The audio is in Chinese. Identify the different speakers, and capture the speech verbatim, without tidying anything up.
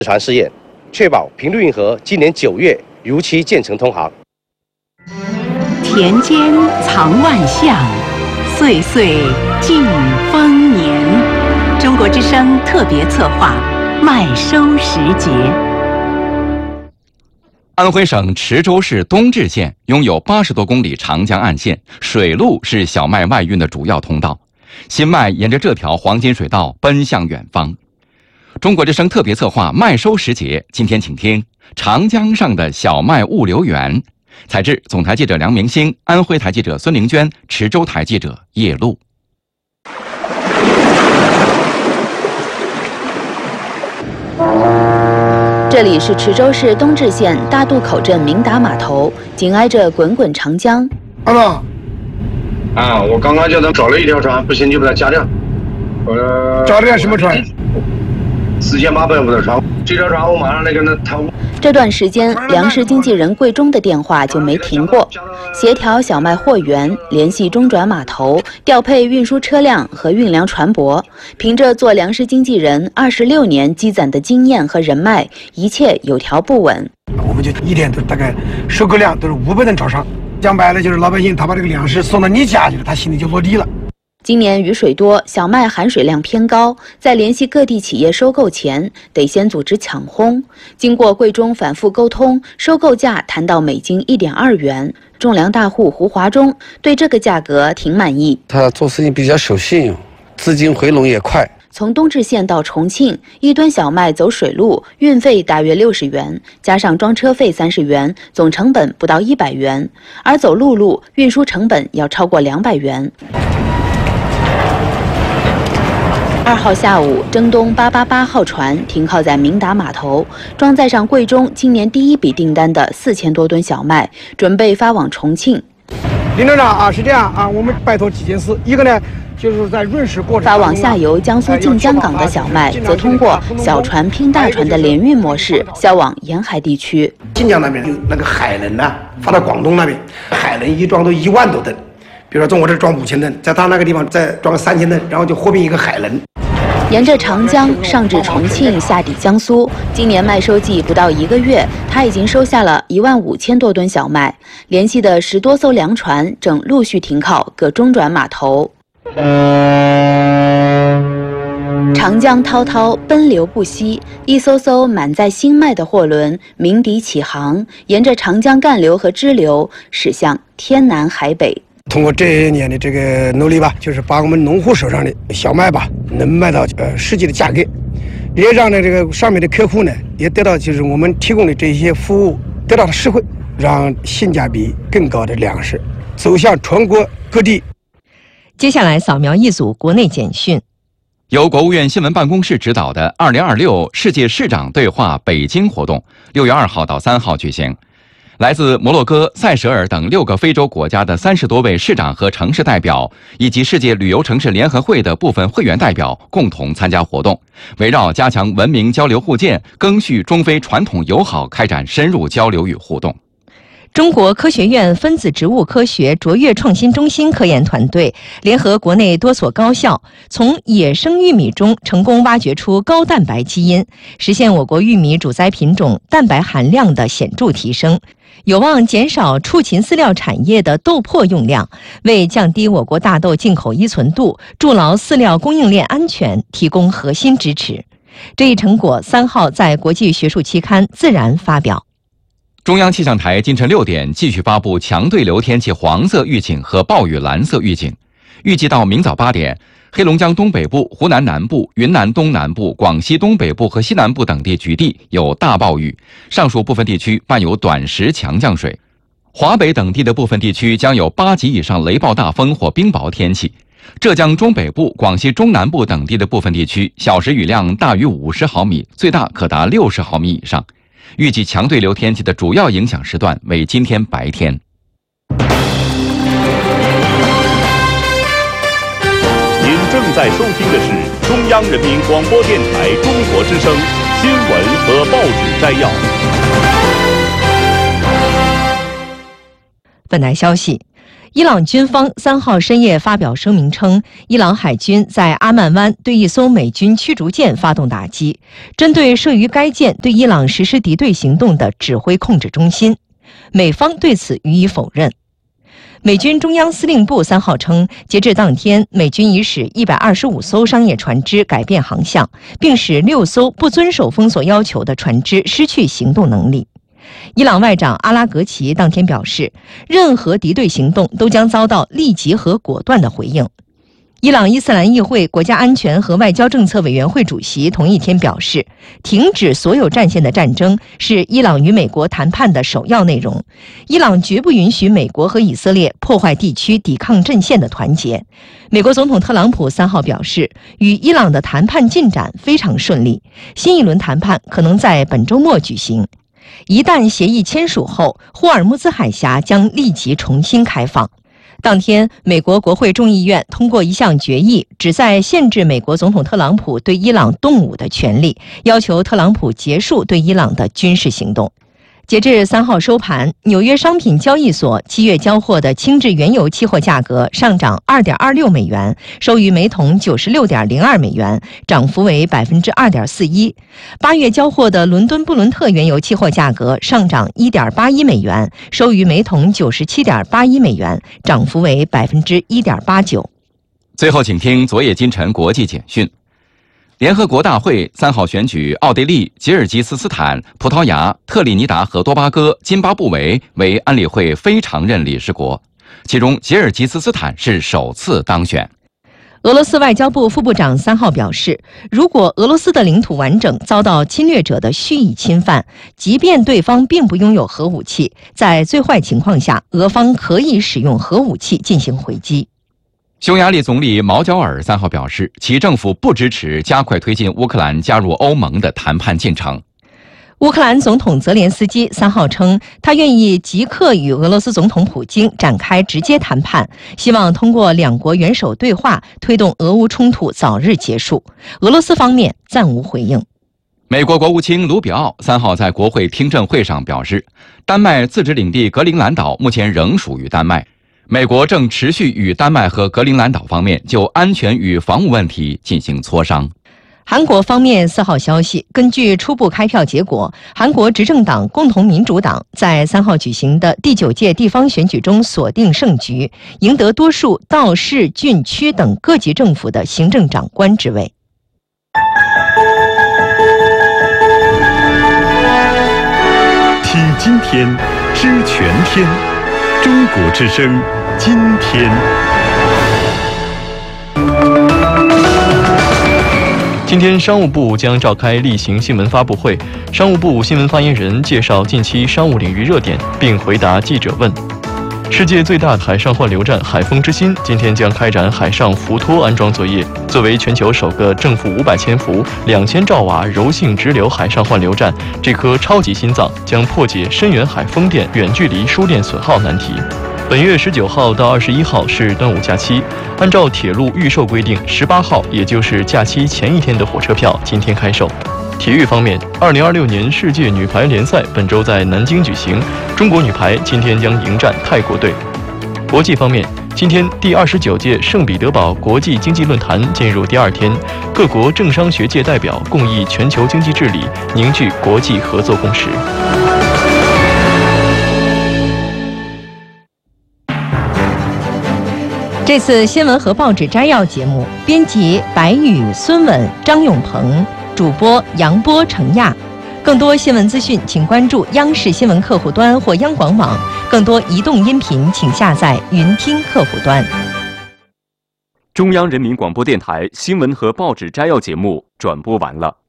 Speaker 1: 船试验，确保平绿运河今年九月如期建成通航。
Speaker 2: 田间藏万象，岁岁聚丰年。中国之声特别策划麦收时节。
Speaker 3: 安徽省池州市东至县拥有八十多公里长江岸线，水路是小麦外运的主要通道。新麦沿着这条黄金水道奔向远方。中国之声特别策划麦收时节，今天请听长江上的小麦物流园。采制总台记者梁明星，安徽台记者孙玲娟，池州台记者叶璐。
Speaker 4: 这里是池州市东至县大渡口镇明达码头，紧挨着滚滚长江。
Speaker 5: 阿爸，啊，我刚刚叫他找了一条船，不行就把它加掉。呃，加掉什么船？四千八百五的船，这条船我马上来跟他谈。
Speaker 4: 这段时间，粮食经纪人贵中的电话就没停过，协调小麦货源，联系中转码头，调配运输车辆和运粮船舶。凭着做粮食经纪人二十六年积攒的经验和人脉，一切有条不紊。
Speaker 6: 我们就一天都大概收购量都是五百吨朝上，讲白了就是老百姓他把这个粮食送到你家去了，他心里就落地了。
Speaker 4: 今年雨水多，小麦含水量偏高，在联系各地企业收购前，得先组织抢烘。经过贵中反复沟通，收购价谈到每斤一点二元。种粮大户胡华忠对这个价格挺满意。
Speaker 7: 他做事情比较守信用，资金回笼也快。
Speaker 4: 从东至县到重庆，一吨小麦走水路，运费大约六十元，加上装车费三十元，总成本不到一百元；而走陆路，运输成本要超过两百元。二号下午，征东八八八号船停靠在明达码头，装载上贵中今年第一笔订单的四千多吨小麦，准备发往重庆。
Speaker 6: 林队长啊，是这样啊，我们拜托几件事，一个呢，就是在润时过程
Speaker 4: 发往下游江苏晋江港的小麦，则通过小船拼大船的联运模式销往沿海地区。
Speaker 6: 晋江那边有那个海轮呐、啊，发到广东那边，海轮一装都一万多吨。比如说，从我这装五千吨，在他那个地方再装三千吨，然后就合并一个海轮。
Speaker 4: 沿着长江上至重庆，下抵江苏。今年麦收季不到一个月，他已经收下了一万五千多吨小麦。联系的十多艘粮船正陆续停靠各中转码头。长江滔滔，奔流不息，一艘艘满载新麦的货轮鸣笛起航，沿着长江干流和支流驶向天南海北。
Speaker 6: 通过这些年的这个努力吧，就是把我们农户手上的小麦吧，能卖到呃实际的价格，也让呢这个上面的客户呢也得到就是我们提供的这些服务得到了实惠，让性价比更高的粮食走向全国各地。
Speaker 8: 接下来扫描一组国内简讯。
Speaker 3: 由国务院新闻办公室指导的二零二六世界市长对话北京活动，六月二号到三号举行。来自摩洛哥、塞舌尔等六个非洲国家的三十多位市长和城市代表，以及世界旅游城市联合会的部分会员代表共同参加活动，围绕加强文明交流互鉴、赓续中非传统友好开展深入交流与互动。
Speaker 8: 中国科学院分子植物科学卓越创新中心科研团队联合国内多所高校，从野生玉米中成功挖掘出高蛋白基因，实现我国玉米主栽品种蛋白含量的显著提升，有望减少畜禽饲料产业的豆粕用量，为降低我国大豆进口依存度、筑牢饲料供应链安全提供核心支持。这一成果三号在国际学术期刊《自然》发表。
Speaker 3: 中央气象台今晨六点继续发布强对流天气黄色预警和暴雨蓝色预警，预计到明早八点，黑龙江东北部、湖南南部、云南东南部、广西东北部和西南部等地局地有大暴雨，上述部分地区伴有短时强降水。华北等地的部分地区将有八级以上雷暴大风或冰雹天气。浙江中北部、广西中南部等地的部分地区小时雨量大于五十毫米，最大可达六十毫米以上。预计强对流天气的主要影响时段为今天白天。
Speaker 9: 您正在收听的是中央人民广播电台中国之声新闻和报纸摘要。
Speaker 8: 本台消息， 伊朗军方三号深夜发表声明称，伊朗海军在阿曼湾对一艘美军驱逐舰发动打击，针对设于该舰对伊朗实施敌对行动的指挥控制中心。美方对此予以否认。美军中央司令部三号称，截至当天，美军已使一百二十五艘商业船只改变航向，并使六艘不遵守封锁要求的船只失去行动能力。伊朗外长阿拉格齐当天表示，任何敌对行动都将遭到立即和果断的回应。伊朗伊斯兰议会国家安全和外交政策委员会主席同一天表示，停止所有战线的战争是伊朗与美国谈判的首要内容。伊朗绝不允许美国和以色列破坏地区抵抗阵线的团结。美国总统特朗普三号表示，与伊朗的谈判进展非常顺利，新一轮谈判可能在本周末举行。一旦协议签署后，霍尔木兹海峡将立即重新开放。当天，美国国会众议院通过一项决议，旨在限制美国总统特朗普对伊朗动武的权利，要求特朗普结束对伊朗的军事行动。截至三号收盘，纽约商品交易所七月交货的轻质原油期货价格上涨 二点二六美元，收于每桶 九十六点零二美元，涨幅为 百分之二点四一。八月交货的伦敦布伦特原油期货价格上涨 一点八一美元，收于每桶 九十七点八一美元，涨幅为 百分之一点八九。
Speaker 3: 最后，请听昨夜今晨国际简讯。联合国大会三号选举奥地利、吉尔吉斯斯坦、葡萄牙、特立尼达和多巴哥、津巴布韦为安理会非常任理事国，其中吉尔吉斯斯坦是首次当选。
Speaker 8: 俄罗斯外交部副部长三号表示，如果俄罗斯的领土完整遭到侵略者的蓄意侵犯，即便对方并不拥有核武器，在最坏情况下，俄方可以使用核武器进行回击。
Speaker 3: 匈牙利总理毛焦尔三号表示，其政府不支持加快推进乌克兰加入欧盟的谈判进程。
Speaker 8: 乌克兰总统泽连斯基三号称，他愿意即刻与俄罗斯总统普京展开直接谈判，希望通过两国元首对话推动俄乌冲突早日结束。俄罗斯方面暂无回应。
Speaker 3: 美国国务卿卢比奥三号在国会听证会上表示，丹麦自治领地格陵兰岛目前仍属于丹麦。美国正持续与丹麦和格陵兰岛方面就安全与防务问题进行磋商。
Speaker 8: 韩国方面四号消息，根据初步开票结果，韩国执政党共同民主党在三号举行的第九届地方选举中锁定胜局，赢得多数道市、郡区等各级政府的行政长官职位。
Speaker 9: 听今天，知全天，中国之声。今天，
Speaker 10: 今天商务部将召开例行新闻发布会，商务部新闻发言人介绍近期商务领域热点，并回答记者问。世界最大的海上换流站海风之心今天将开展海上浮托安装作业。作为全球首个正负五百千伏、两千兆瓦柔性直流海上换流站，这颗超级心脏将破解深远海风电远距离输电损耗难题。本月十九号到二十一号是端午假期，按照铁路预售规定，十八号也就是假期前一天的火车票今天开售。体育方面，二零二六年世界女排联赛本周在南京举行，中国女排今天将迎战泰国队。国际方面，今天第二十九届圣彼得堡国际经济论坛进入第二天，各国政商学界代表共议全球经济治理，凝聚国际合作共识。
Speaker 8: 这次新闻和报纸摘要节目，编辑白宇、孙稳、张永鹏，主播杨波、程亚。更多新闻资讯，请关注央视新闻客户端或央广网。更多移动音频，请下载云听客户端。
Speaker 9: 中央人民广播电台新闻和报纸摘要节目转播完了。